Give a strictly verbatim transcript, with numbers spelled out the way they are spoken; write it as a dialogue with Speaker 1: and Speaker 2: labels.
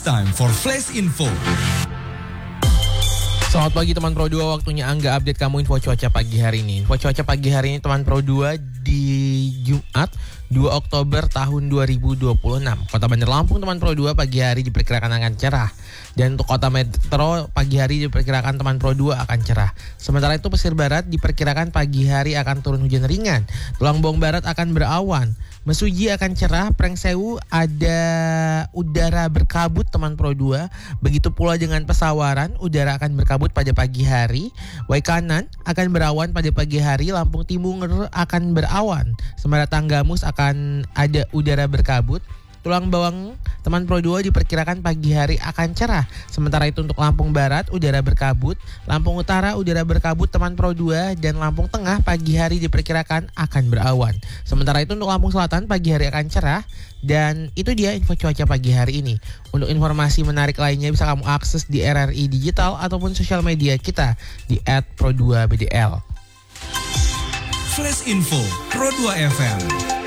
Speaker 1: time for Flash Info.
Speaker 2: Selamat pagi teman Pro dua, waktunya Angga update kamu info cuaca pagi hari ini. Info cuaca pagi hari ini teman Pro dua di Jumat dua Oktober tahun dua ribu dua puluh enam. Kota Bandar Lampung teman Pro dua pagi hari diperkirakan akan cerah. Dan untuk kota metro pagi hari diperkirakan teman Pro dua akan cerah. Sementara itu pesisir barat diperkirakan pagi hari akan turun hujan ringan. Tulang Bawang barat akan berawan. Mesuji akan cerah, Prengsewu ada udara berkabut teman Pro dua. Begitu pula dengan Pesawaran, udara akan berkabut pada pagi hari. Waikanan akan berawan pada pagi hari, Lampung Timur akan berawan. Sementara Tanggamus akan ada udara berkabut. Tulang Bawang teman Pro dua diperkirakan pagi hari akan cerah. Sementara itu untuk Lampung Barat udara berkabut, Lampung Utara udara berkabut teman Pro dua, dan Lampung Tengah pagi hari diperkirakan akan berawan. Sementara itu untuk Lampung Selatan pagi hari akan cerah. Dan itu dia info cuaca pagi hari ini. Untuk informasi menarik lainnya bisa kamu akses di R R I Digital ataupun sosial media kita di et pro dua b d l.
Speaker 1: Flash Info Pro dua F M.